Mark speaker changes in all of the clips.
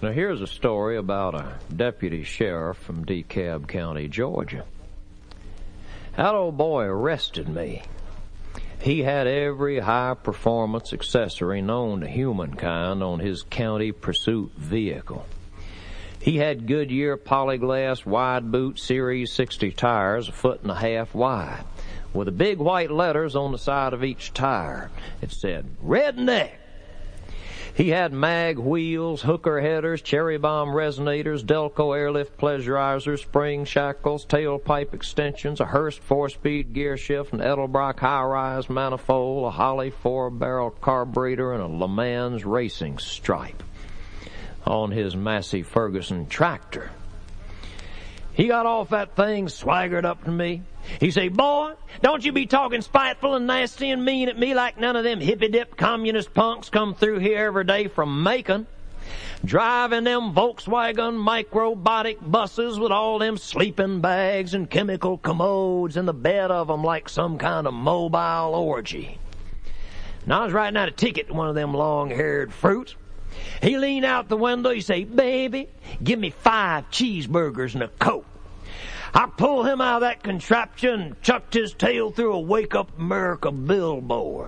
Speaker 1: Now, here's a story about a deputy sheriff from DeKalb County, Georgia. That old boy arrested me. He had every high-performance accessory known to humankind on his county pursuit vehicle. He had Goodyear Polyglass wide boot Series 60 tires, 1.5 feet wide, with the big white letters on the side of each tire. It said, Redneck. He had mag wheels, hooker headers, cherry bomb resonators, Delco airlift pleasurizers, spring shackles, tailpipe extensions, a Hurst 4-speed gear shift, an Edelbrock high-rise manifold, a Holley 4-barrel carburetor, and a Le Mans racing stripe on his Massey Ferguson tractor. He got off that thing, swaggered up to me. He said, Boy, don't you be talking spiteful and nasty and mean at me like none of them hippy-dip communist punks come through here every day from Macon, driving them Volkswagen microbotic buses with all them sleeping bags and chemical commodes in the bed of them like some kind of mobile orgy. And I was writing out a ticket to one of them long-haired fruits. He leaned out the window. He said, Baby, give me 5 cheeseburgers and a Coke. I pulled him out of that contraption and chucked his tail through a Wake Up America billboard.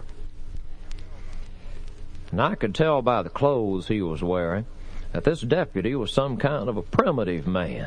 Speaker 1: And I could tell by the clothes he was wearing that this deputy was some kind of a primitive man.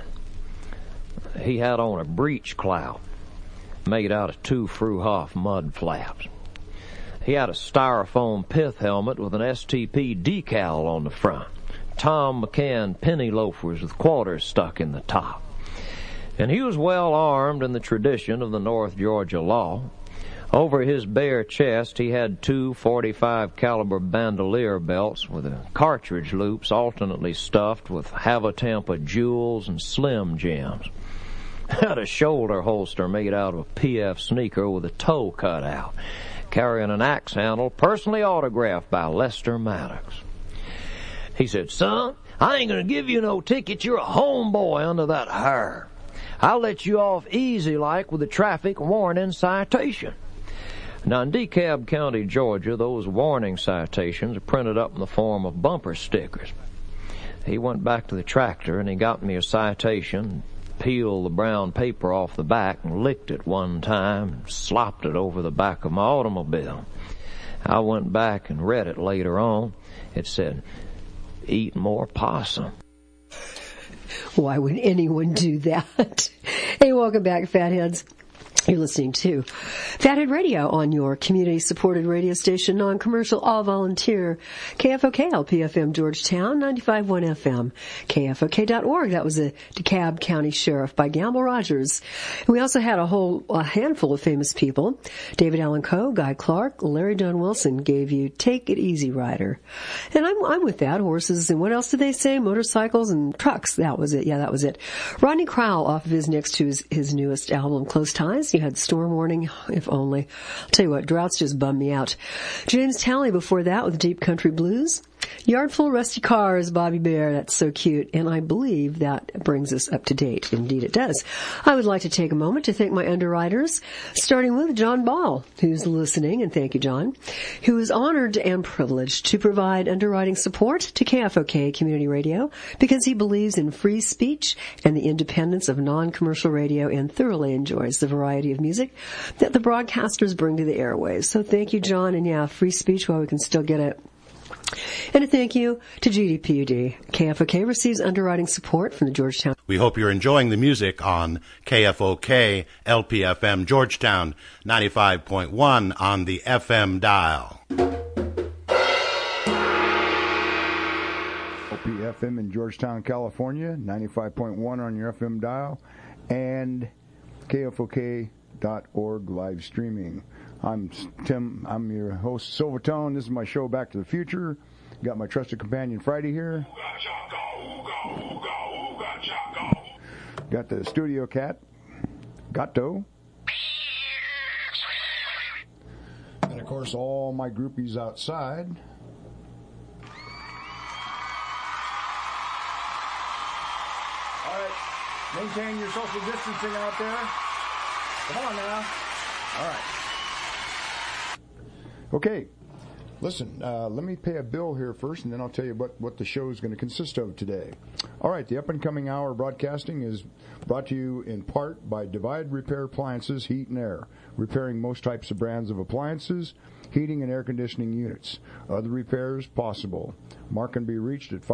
Speaker 1: He had on a breech clout made out of 2 Fruhoff mud flaps. He had a styrofoam pith helmet with an STP decal on the front, Tom McCann penny loafers with quarters stuck in the top. And he was well armed in the tradition of the North Georgia law. Over his bare chest, he had 2 .45 caliber bandolier belts with the cartridge loops alternately stuffed with Havatampa jewels and Slim Jims. Had a shoulder holster made out of a PF sneaker with a toe cut out, carrying an axe handle personally autographed by Lester Maddox. He said, Son, I ain't going to give you no ticket. You're a homeboy under that hair. I'll let you off easy like with a traffic warning citation. Now, in DeKalb County, Georgia, those warning citations are printed up in the form of bumper stickers. He went back to the tractor and he got me a citation, peeled the brown paper off the back and licked it one time and slopped it over the back of my automobile. I went back and read it later on. It said, Eat more possum.
Speaker 2: Why would anyone do that? Hey, welcome back, Fatheads. You're listening to Fathead Radio on your community-supported radio station, non-commercial, all-volunteer, KFOK LPFM Georgetown, 95.1 FM, KFOK.org. That was the DeKalb County Sheriff by Gamble Rogers. And we also had a handful of famous people. David Allen Coe, Guy Clark, Larry John Wilson gave you Take It Easy Rider. And I'm with that. Horses, and what else did they say? Motorcycles and trucks. That was it. Yeah, that was it. Rodney Crowell off of his next to his newest album, Close Ties. You had Storm Warning, if only. I'll tell you what, droughts just bummed me out. James Talley before that with Deep Country Blues. Yard Full of Rusty Cars, Bobby Bear. That's so cute. And I believe that brings us up to date. Indeed it does. I would like to take a moment to thank my underwriters, starting with John Ball, who's listening, and thank you, John, who is honored and privileged to provide underwriting support to KFOK Community Radio because he believes in free speech and the independence of non-commercial radio and thoroughly enjoys the variety of music that the broadcasters bring to the airwaves. So thank you, John, and yeah, free speech while we can still get it. And a thank you to GDPUD. KFOK receives underwriting support from the Georgetown.
Speaker 3: We hope you're enjoying the music on KFOK LPFM Georgetown 95.1 on the FM dial.
Speaker 4: LPFM in Georgetown, California, 95.1 on your FM dial, and KFOK.org live streaming. I'm Tim. I'm your host, Silvertone. This is my show, Back to the Future. Got my trusted companion, Friday, here. Got the studio cat, Gato. And, of course, all my groupies outside. All right. Maintain your social distancing out there. Come on now. All right. Okay, Listen, let me pay a bill here first, and then I'll tell you what the show is going to consist of today. All right, the up-and-coming hour broadcasting is brought to you in part by Divide Repair Appliances, Heat and Air, repairing most types of brands of appliances, heating and air conditioning units. Other repairs possible. Mark can be reached at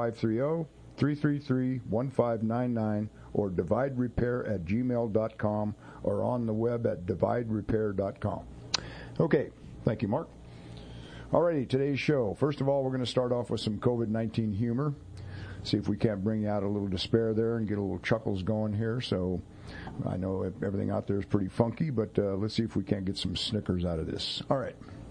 Speaker 4: 530-333-1599 or dividerepair@gmail.com or on the web at dividerepair.com. Okay, thank you, Mark. Alrighty, today's show. First of all, we're going to start off with some COVID-19 humor. See if we can't bring out a little despair there and get a little chuckles going here. So I know everything out there is pretty funky, but let's see if we can't get some snickers out of this. All right.